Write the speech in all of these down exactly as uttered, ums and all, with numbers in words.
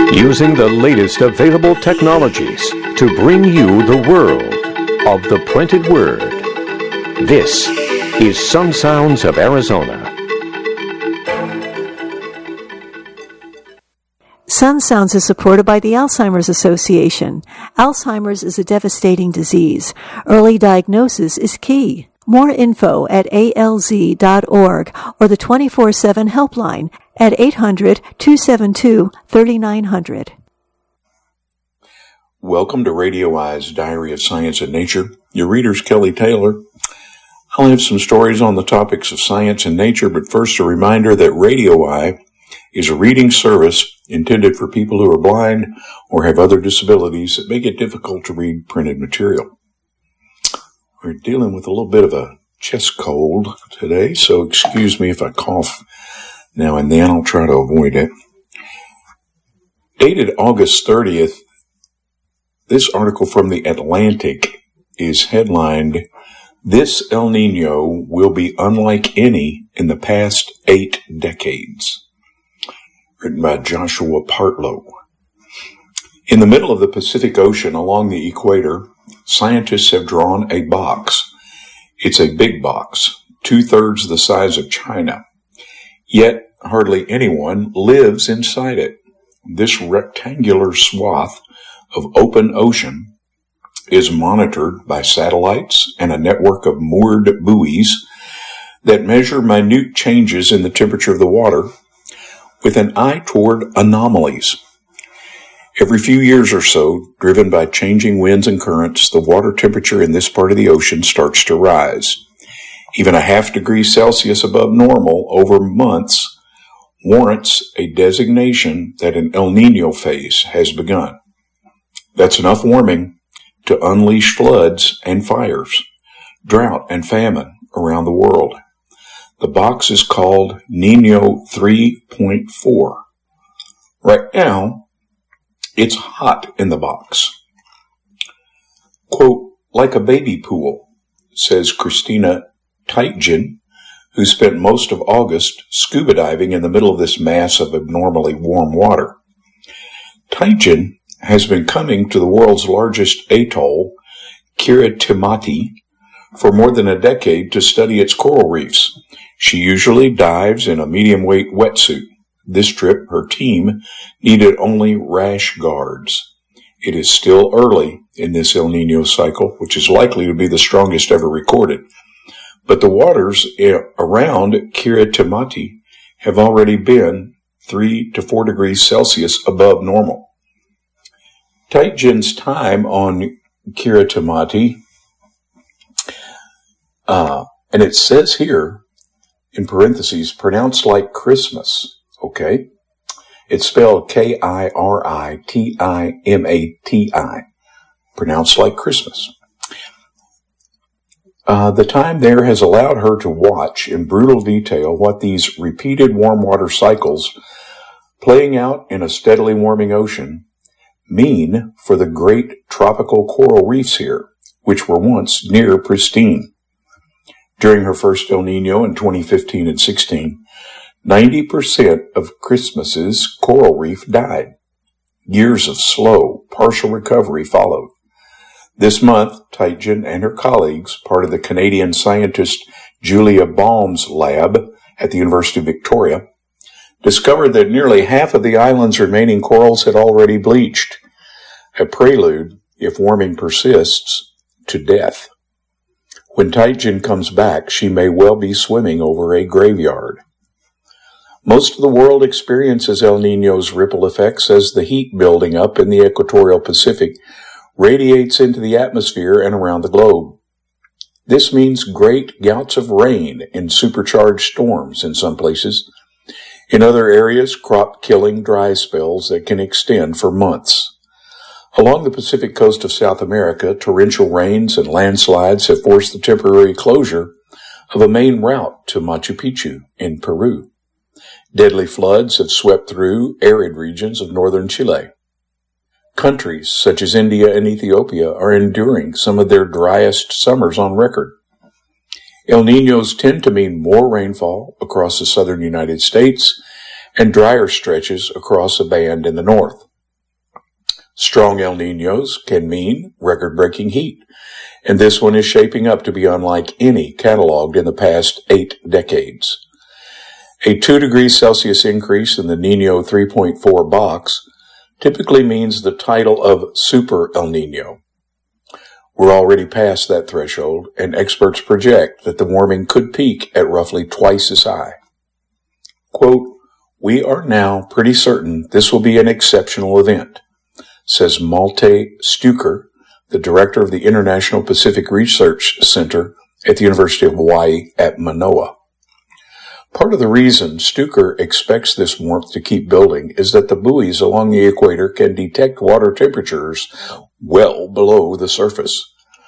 Using the latest available technologies to bring you the world of the printed word. This is Sun Sounds of Arizona. Sun Sounds is supported by the Alzheimer's Association. Alzheimer's is a devastating disease. Early diagnosis is key. More info at A L Z dot org or the twenty-four seven helpline at eight hundred, two seven two, three nine zero zero. Welcome to Radio Eye's Diary of Science and Nature. Your reader's Kelly Taylor. I'll have some stories on the topics of science and nature, but first a reminder that Radio Eye is a reading service intended for people who are blind or have other disabilities that make it difficult to read printed material. We're dealing with a little bit of a chest cold today, so excuse me if I cough now and then. I'll try to avoid it. Dated August thirtieth, this article from The Atlantic is headlined, "This El Nino will be unlike any in the past eight decades." Written by Joshua Partlow. In the middle of the Pacific Ocean along the equator, scientists have drawn a box. It's a big box, two-thirds the size of China. Yet hardly anyone lives inside it. This rectangular swath of open ocean is monitored by satellites and a network of moored buoys that measure minute changes in the temperature of the water with an eye toward anomalies. Every few years or so, driven by changing winds and currents, the water temperature in this part of the ocean starts to rise. Even a half degree Celsius above normal over months warrants a designation that an El Nino phase has begun. That's enough warming to unleash floods and fires, drought and famine around the world. The box is called Nino three point four. Right now, it's hot in the box. Quote, "Like a baby pool," says Christina Teitgen, who spent most of August scuba diving in the middle of this mass of abnormally warm water. Teitgen has been coming to the world's largest atoll, Kiritimati, for more than a decade to study its coral reefs. She usually dives in a medium-weight wetsuit. This trip, her team needed only rash guards. It is still early in this El Nino cycle, which is likely to be the strongest ever recorded. But the waters around Kiritimati have already been three to four degrees Celsius above normal. Teitgen's time on Kiritimati, uh, and it says here, in parentheses, pronounced like Christmas. Okay? It's spelled K I R I T I M A T I. Pronounced like Christmas. Uh, the time there has allowed her to watch in brutal detail what these repeated warm water cycles playing out in a steadily warming ocean mean for the great tropical coral reefs here, which were once near pristine. During her first El Nino in twenty fifteen and sixteen, ninety percent of Christmas's coral reef died. Years of slow, partial recovery followed. This month, Teitgen and her colleagues, part of the Canadian scientist Julia Baum's lab at the University of Victoria, discovered that nearly half of the island's remaining corals had already bleached, a prelude, if warming persists, to death. When Teitgen comes back, she may well be swimming over a graveyard. Most of the world experiences El Nino's ripple effects as the heat building up in the equatorial Pacific radiates into the atmosphere and around the globe. This means great gouts of rain and supercharged storms in some places. In other areas, crop-killing dry spells that can extend for months. Along the Pacific coast of South America, torrential rains and landslides have forced the temporary closure of a main route to Machu Picchu in Peru. Deadly floods have swept through arid regions of northern Chile. Countries such as India and Ethiopia are enduring some of their driest summers on record. El Niños tend to mean more rainfall across the southern United States and drier stretches across a band in the north. Strong El Niños can mean record-breaking heat, and this one is shaping up to be unlike any cataloged in the past eight decades. A two degrees Celsius increase in the Niño three point four box typically means the title of Super El Niño. We're already past that threshold, and experts project that the warming could peak at roughly twice as high. Quote, "We are now pretty certain this will be an exceptional event," says Malte Stuker, the director of the International Pacific Research Center at the University of Hawaii at Manoa. Part of the reason Stuker expects this warmth to keep building is that the buoys along the equator can detect water temperatures well below the surface.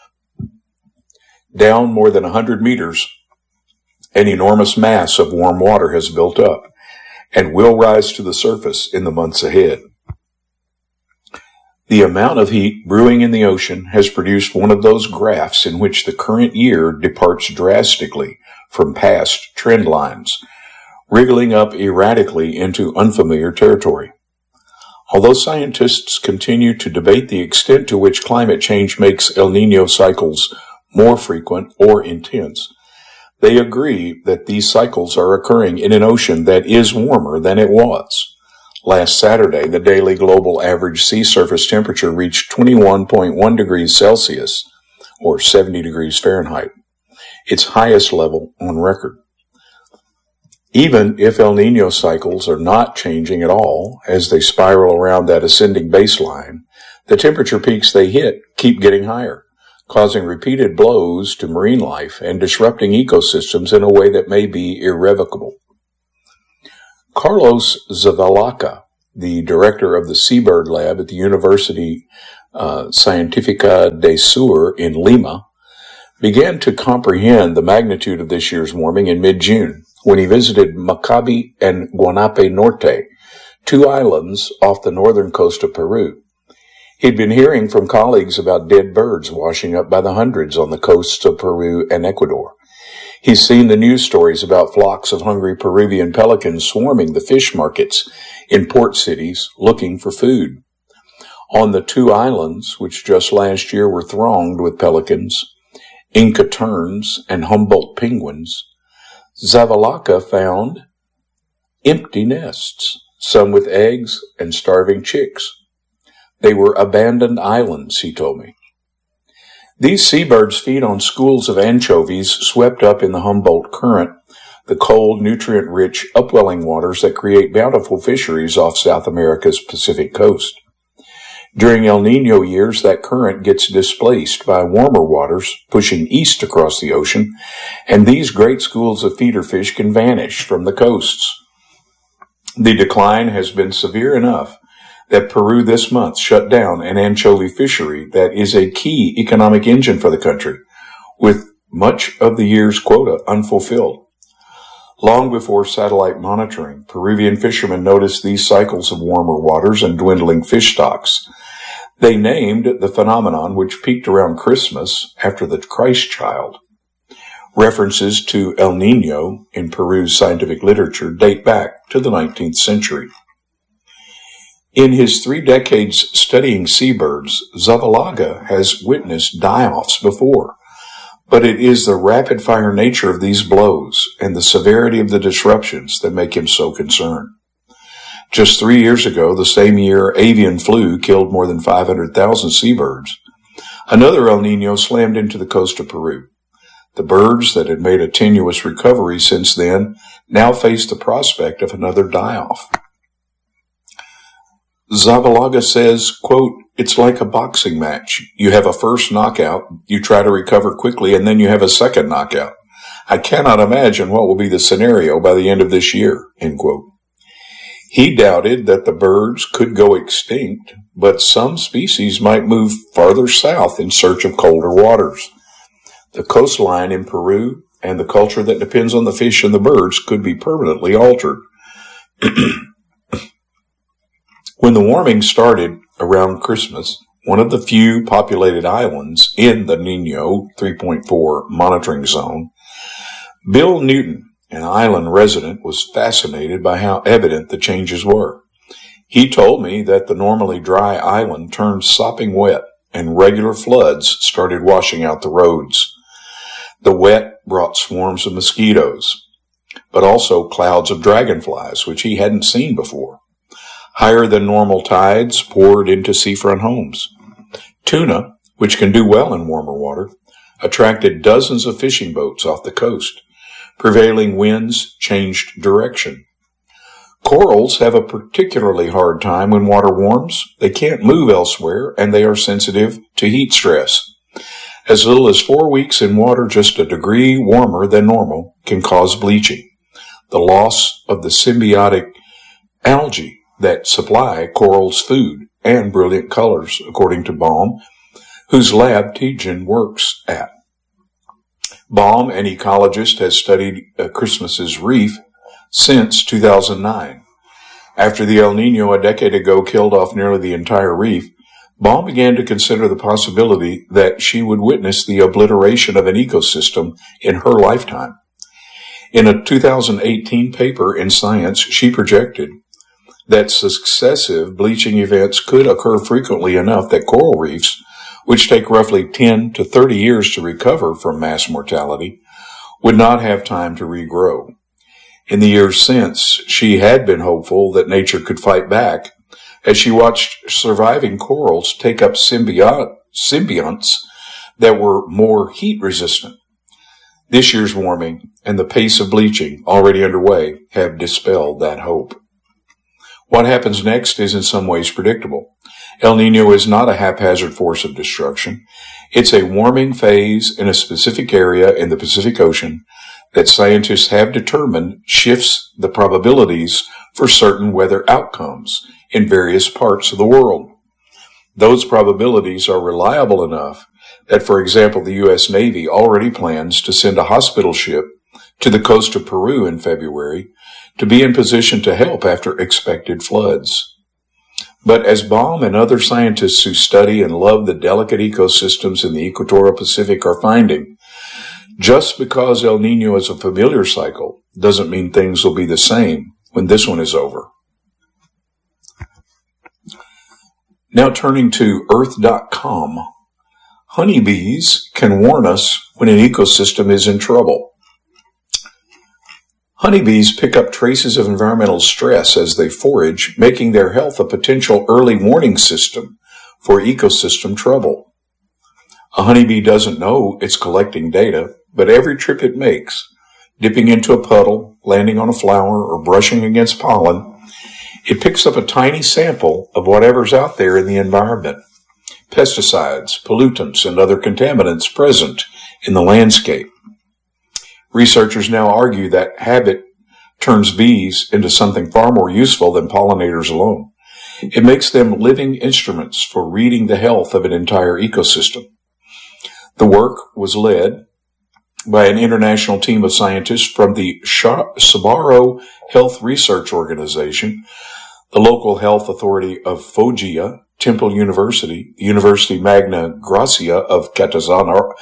Down more than one hundred meters, an enormous mass of warm water has built up and will rise to the surface in the months ahead. The amount of heat brewing in the ocean has produced one of those graphs in which the current year departs drastically from past trend lines, wriggling up erratically into unfamiliar territory. Although scientists continue to debate the extent to which climate change makes El Niño cycles more frequent or intense, they agree that these cycles are occurring in an ocean that is warmer than it was. Last Saturday, the daily global average sea surface temperature reached twenty-one point one degrees Celsius, or seventy degrees Fahrenheit, its highest level on record. Even if El Niño cycles are not changing at all as they spiral around that ascending baseline, the temperature peaks they hit keep getting higher, causing repeated blows to marine life and disrupting ecosystems in a way that may be irrevocable. Carlos Zavalaca, the director of the Seabird Lab at the University uh, Científica del Sur in Lima, began to comprehend the magnitude of this year's warming in mid-June when he visited Macabí and Guanape Norte, two islands off the northern coast of Peru. He'd been hearing from colleagues about dead birds washing up by the hundreds on the coasts of Peru and Ecuador. He's seen the news stories about flocks of hungry Peruvian pelicans swarming the fish markets in port cities looking for food. On the two islands, which just last year were thronged with pelicans, Inca terns, and Humboldt penguins, Zavalaca found empty nests, some with eggs and starving chicks. They were abandoned islands, he told me. These seabirds feed on schools of anchovies swept up in the Humboldt Current, the cold, nutrient-rich upwelling waters that create bountiful fisheries off South America's Pacific coast. During El Niño years, that current gets displaced by warmer waters pushing east across the ocean, and these great schools of feeder fish can vanish from the coasts. The decline has been severe enough that Peru this month shut down an anchovy fishery that is a key economic engine for the country, with much of the year's quota unfulfilled. Long before satellite monitoring, Peruvian fishermen noticed these cycles of warmer waters and dwindling fish stocks. They named the phenomenon, which peaked around Christmas after the Christ child. References to El Niño in Peru's scientific literature date back to the nineteenth century. In his three decades studying seabirds, Zavalaga has witnessed die-offs before, but it is the rapid-fire nature of these blows and the severity of the disruptions that make him so concerned. Just three years ago, the same year avian flu killed more than five hundred thousand seabirds, another El Niño slammed into the coast of Peru. The birds that had made a tenuous recovery since then now face the prospect of another die-off. Zavalaga says, quote, "It's like a boxing match. You have a first knockout, you try to recover quickly, and then you have a second knockout. I cannot imagine what will be the scenario by the end of this year," end quote. He doubted that the birds could go extinct, but some species might move farther south in search of colder waters. The coastline in Peru and the culture that depends on the fish and the birds could be permanently altered. When the warming started around Christmas, one of the few populated islands in the Niño three point four monitoring zone, Bill Newton, an island resident, was fascinated by how evident the changes were. He told me that the normally dry island turned sopping wet and regular floods started washing out the roads. The wet brought swarms of mosquitoes, but also clouds of dragonflies, which he hadn't seen before. Higher than normal tides poured into seafront homes. Tuna, which can do well in warmer water, attracted dozens of fishing boats off the coast. Prevailing winds changed direction. Corals have a particularly hard time when water warms. They can't move elsewhere, and they are sensitive to heat stress. As little as four weeks in water just a degree warmer than normal can cause bleaching, the loss of the symbiotic algae that supply corals food and brilliant colors, according to Baum, whose lab Tijan works at. Baum, an ecologist, has studied uh, Christmas's reef since two thousand nine. After the El Nino a decade ago killed off nearly the entire reef, Baum began to consider the possibility that she would witness the obliteration of an ecosystem in her lifetime. In a two thousand eighteen paper in Science, she projected that successive bleaching events could occur frequently enough that coral reefs, which take roughly ten to thirty years to recover from mass mortality, would not have time to regrow. In the years since, she had been hopeful that nature could fight back as she watched surviving corals take up symbiont- symbionts that were more heat-resistant. This year's warming and the pace of bleaching already underway have dispelled that hope. What happens next is in some ways predictable. El Nino is not a haphazard force of destruction. It's a warming phase in a specific area in the Pacific Ocean that scientists have determined shifts the probabilities for certain weather outcomes in various parts of the world. Those probabilities are reliable enough that, for example, the U S Navy already plans to send a hospital ship to the coast of Peru in February to be in position to help after expected floods. But as Baum and other scientists who study and love the delicate ecosystems in the equatorial Pacific are finding, just because El Nino is a familiar cycle doesn't mean things will be the same when this one is over. Now turning to earth dot com, honeybees can warn us when an ecosystem is in trouble. Honeybees pick up traces of environmental stress as they forage, making their health a potential early warning system for ecosystem trouble. A honeybee doesn't know it's collecting data, but every trip it makes, dipping into a puddle, landing on a flower, or brushing against pollen, it picks up a tiny sample of whatever's out there in the environment. Pesticides, pollutants, and other contaminants present in the landscape. Researchers now argue that habit turns bees into something far more useful than pollinators alone. It makes them living instruments for reading the health of an entire ecosystem. The work was led by an international team of scientists from the Sbarro Health Research Organization, the local health authority of Foggia, Temple University, the University Magna Graecia of Catanzaro,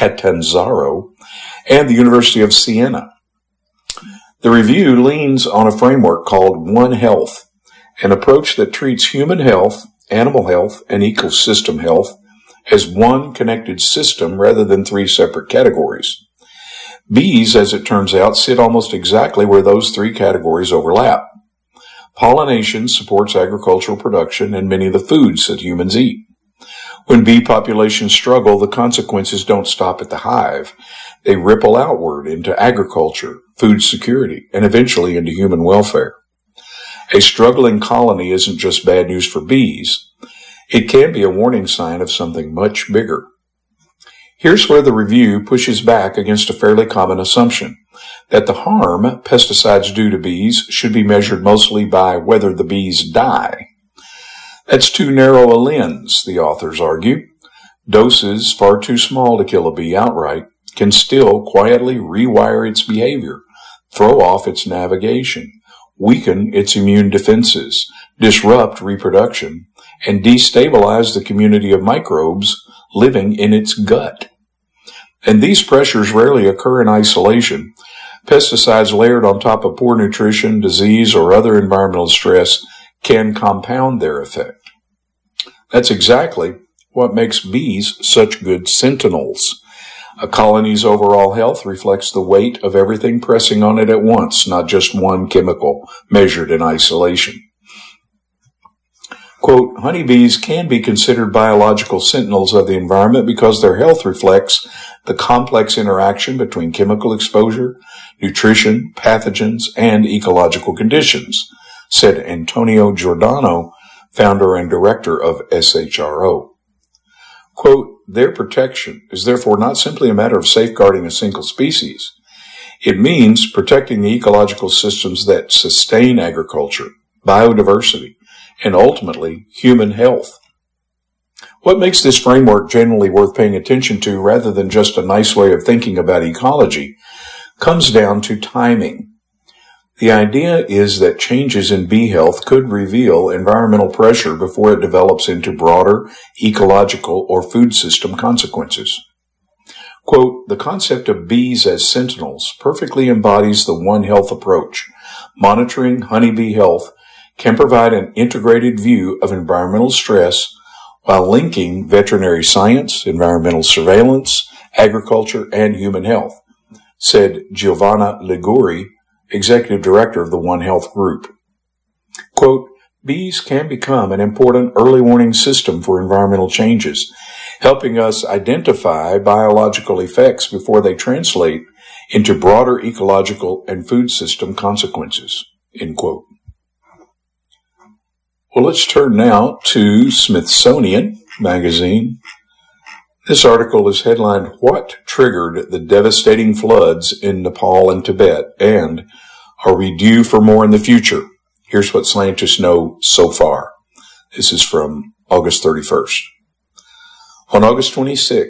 and the University of Siena. The review leans on a framework called One Health, an approach that treats human health, animal health, and ecosystem health as one connected system rather than three separate categories. Bees, as it turns out, sit almost exactly where those three categories overlap. Pollination supports agricultural production and many of the foods that humans eat. When bee populations struggle, the consequences don't stop at the hive. They ripple outward into agriculture, food security, and eventually into human welfare. A struggling colony isn't just bad news for bees. It can be a warning sign of something much bigger. Here's where the review pushes back against a fairly common assumption, that the harm pesticides do to bees should be measured mostly by whether the bees die. That's too narrow a lens, the authors argue. Doses far too small to kill a bee outright can still quietly rewire its behavior, throw off its navigation, weaken its immune defenses, disrupt reproduction, and destabilize the community of microbes living in its gut. And these pressures rarely occur in isolation. Pesticides layered on top of poor nutrition, disease, or other environmental stress can compound their effect. That's exactly what makes bees such good sentinels. A colony's overall health reflects the weight of everything pressing on it at once, not just one chemical measured in isolation. Quote, honeybees can be considered biological sentinels of the environment because their health reflects the complex interaction between chemical exposure, nutrition, pathogens, and ecological conditions, said Antonio Giordano, founder and director of S H R O. Quote, their protection is therefore not simply a matter of safeguarding a single species. It means protecting the ecological systems that sustain agriculture, biodiversity, and ultimately human health. What makes this framework generally worth paying attention to rather than just a nice way of thinking about ecology comes down to timing. The idea is that changes in bee health could reveal environmental pressure before it develops into broader ecological or food system consequences. Quote, the concept of bees as sentinels perfectly embodies the One Health approach. Monitoring honeybee health can provide an integrated view of environmental stress while linking veterinary science, environmental surveillance, agriculture, and human health, said Giovanna Liguri, executive director of the One Health Group. Quote, bees can become an important early warning system for environmental changes, helping us identify biological effects before they translate into broader ecological and food system consequences, end quote. Well, let's turn now to Smithsonian Magazine. This article is headlined, What Triggered the Devastating Floods in Nepal and Tibet? And Are we due for more in the future? Here's what scientists know so far. This is from August thirty-first. On August twenty-sixth,